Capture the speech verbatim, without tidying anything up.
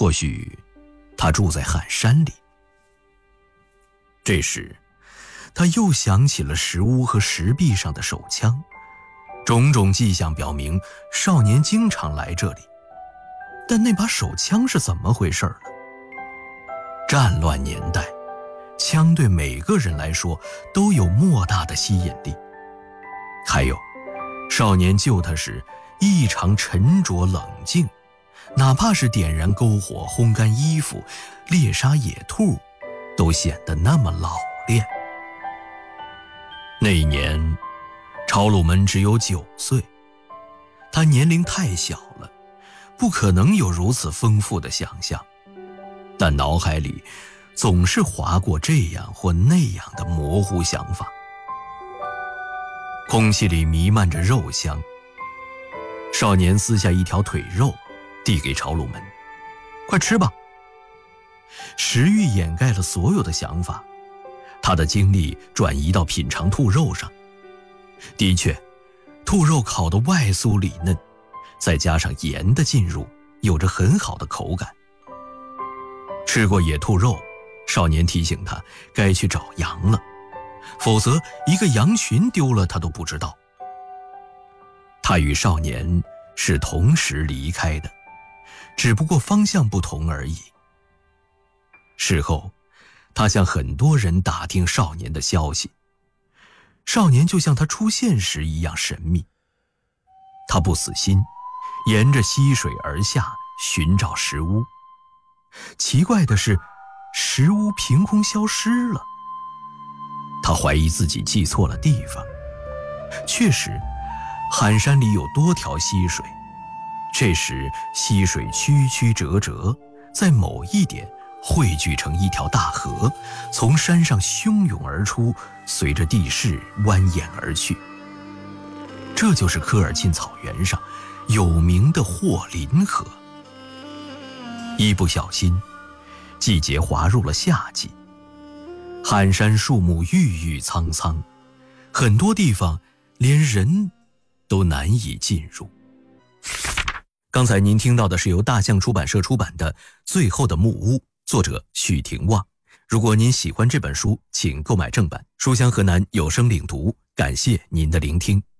或许他住在寒山里。这时他又想起了石屋和石壁上的手枪，种种迹象表明少年经常来这里。但那把手枪是怎么回事呢？战乱年代，枪对每个人来说都有莫大的吸引力。还有，少年救他时异常沉着冷静，哪怕是点燃篝火、烘干衣服、猎杀野兔，都显得那么老练。那一年，朝鲁门只有九岁，他年龄太小了，不可能有如此丰富的想象，但脑海里总是划过这样或那样的模糊想法。空气里弥漫着肉香，少年撕下一条腿肉，递给朝鲁门：“快吃吧。”食欲掩盖了所有的想法，他的精力转移到品尝兔肉上。的确，兔肉烤得外酥里嫩，再加上盐的进入，有着很好的口感。吃过野兔肉，少年提醒他该去找羊了，否则一个羊群丢了他都不知道。他与少年是同时离开的，只不过方向不同而已。事后，他向很多人打听少年的消息，少年就像他出现时一样神秘。他不死心，沿着溪水而下寻找石屋。奇怪的是，石屋凭空消失了。他怀疑自己记错了地方。确实，寒山里有多条溪水，这时溪水曲曲折折，在某一点汇聚成一条大河，从山上汹涌而出，随着地势蜿蜒而去。这就是科尔沁草原上有名的霍林河。一不小心，季节滑入了夏季，寒山树木郁郁苍苍，很多地方连人都难以进入。刚才您听到的是由大象出版社出版的《最后的木屋》，作者许廷旺。如果您喜欢这本书，请购买正版。书香河南有声领读，感谢您的聆听。